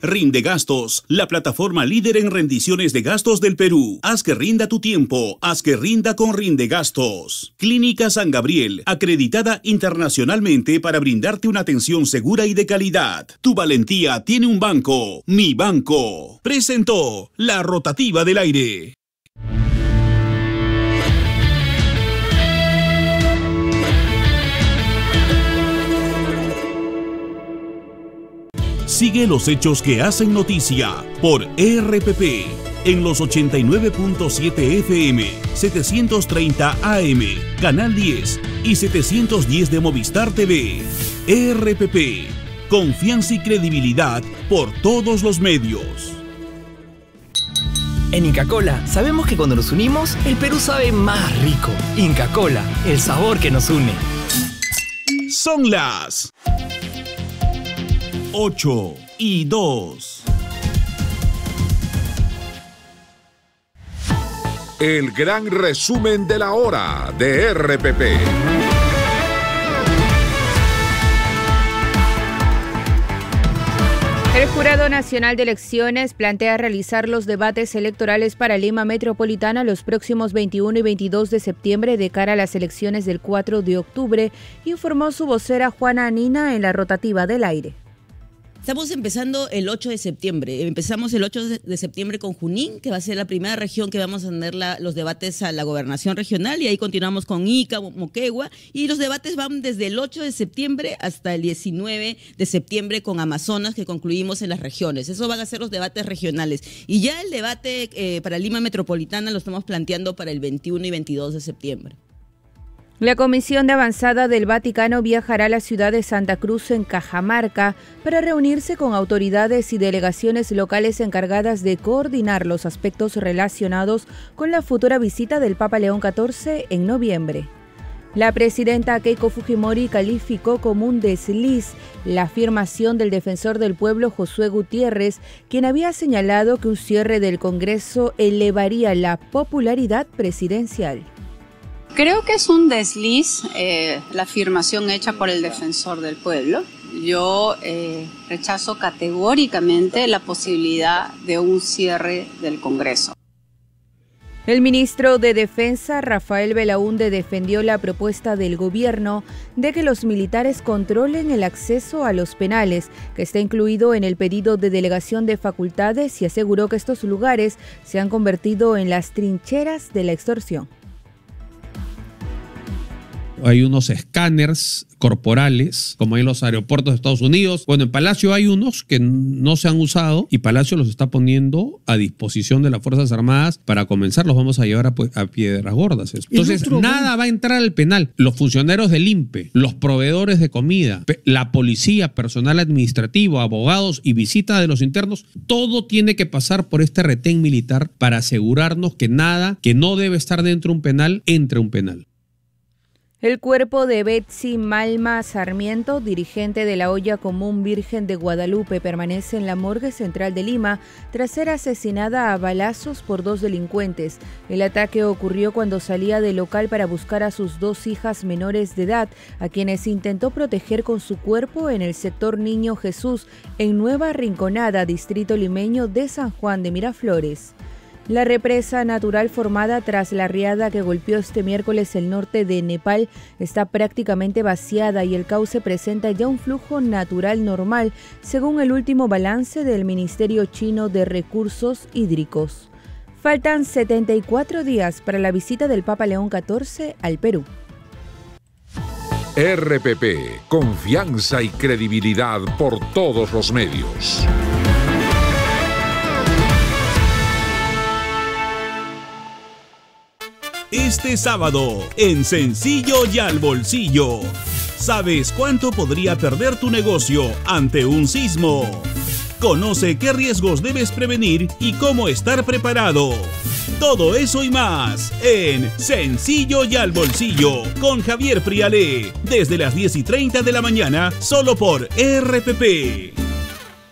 Rindegastos, la plataforma líder en rendiciones de gastos del Perú. Haz que rinda tu tiempo, haz que rinda con Rindegastos. Clínica San Gabriel, acreditada internacionalmente para brindarte una atención segura y de calidad. Tu valentía tiene un banco, Mi Banco. Presentó la rotativa del aire. Sigue los hechos que hacen noticia por RPP en los 89.7 FM, 730 AM, Canal 10 y 710 de Movistar TV. RPP, confianza y credibilidad por todos los medios. En Inca Kola sabemos que cuando nos unimos, el Perú sabe más rico. Inca Kola, el sabor que nos une. Son las 8:02. El gran resumen de la hora de RPP. El Jurado Nacional de Elecciones plantea realizar los debates electorales para Lima Metropolitana los próximos 21 y 22 de septiembre de cara a las elecciones del 4 de octubre, informó su vocera Juana Anina en la rotativa del aire. Estamos empezando el 8 de septiembre. Empezamos el 8 de septiembre con Junín, que va a ser la primera región que vamos a tener los debates a la gobernación regional, y ahí continuamos con Ica, Moquegua, y los debates van desde el 8 de septiembre hasta el 19 de septiembre con Amazonas, que concluimos en las regiones. Esos van a ser los debates regionales. Y ya el debate para Lima Metropolitana lo estamos planteando para el 21 y 22 de septiembre. La Comisión de Avanzada del Vaticano viajará a la ciudad de Santa Cruz en Cajamarca para reunirse con autoridades y delegaciones locales encargadas de coordinar los aspectos relacionados con la futura visita del Papa León XIV en noviembre. La presidenta Keiko Fujimori calificó como un desliz la afirmación del defensor del pueblo Josué Gutiérrez, quien había señalado que un cierre del Congreso elevaría la popularidad presidencial. Creo que es un desliz la afirmación hecha por el defensor del pueblo. Yo rechazo categóricamente la posibilidad de un cierre del Congreso. El ministro de Defensa, Rafael Belaúnde, defendió la propuesta del gobierno de que los militares controlen el acceso a los penales, que está incluido en el pedido de delegación de facultades, y aseguró que estos lugares se han convertido en las trincheras de la extorsión. Hay unos escáneres corporales, como hay en los aeropuertos de Estados Unidos. Bueno, en Palacio hay unos que no se han usado y Palacio los está poniendo a disposición de las Fuerzas Armadas para comenzar. Los vamos a llevar a Piedras Gordas. Entonces, nada va a entrar al penal. Los funcionarios del INPE, los proveedores de comida, la policía, personal administrativo, abogados y visita de los internos, todo tiene que pasar por este retén militar para asegurarnos que nada que no debe estar dentro de un penal entre a un penal. El cuerpo de Betsy Malma Sarmiento, dirigente de la Olla Común Virgen de Guadalupe, permanece en la morgue central de Lima tras ser asesinada a balazos por dos delincuentes. El ataque ocurrió cuando salía del local para buscar a sus dos hijas menores de edad, a quienes intentó proteger con su cuerpo en el sector Niño Jesús, en Nueva Rinconada, distrito limeño de San Juan de Miraflores. La represa natural formada tras la riada que golpeó este miércoles el norte de Nepal está prácticamente vaciada y el cauce presenta ya un flujo natural normal, según el último balance del Ministerio Chino de Recursos Hídricos. Faltan 74 días para la visita del Papa León XIV al Perú. RPP, confianza y credibilidad por todos los medios. Este sábado, en Sencillo y al Bolsillo. ¿Sabes cuánto podría perder tu negocio ante un sismo? Conoce qué riesgos debes prevenir y cómo estar preparado. Todo eso y más en Sencillo y al Bolsillo con Javier Prialé, desde las 10:30 de la mañana, solo por RPP.